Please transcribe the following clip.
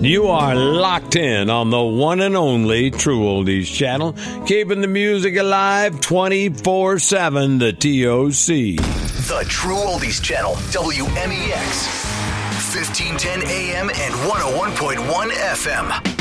You are locked in on the one and only True Oldies channel, keeping the music alive 24/7, the TOC. The True Oldies channel, WMEX, 1510 AM and 101.1 FM.